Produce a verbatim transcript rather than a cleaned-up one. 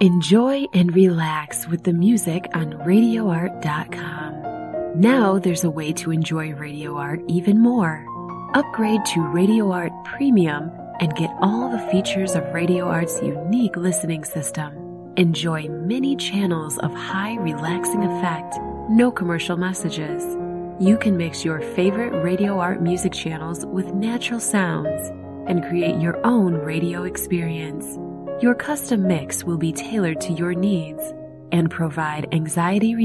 Enjoy and relax with the music on radio art dot com. Now there's a way to enjoy Radio Art even more. Upgrade to Radio Art Premium and get all the features of Radio Art's unique listening system. Enjoy many channels of high relaxing effect, no commercial messages. You can mix your favorite Radio Art music channels with natural sounds and create your own radio experience. Your custom mix will be tailored to your needs and provide anxiety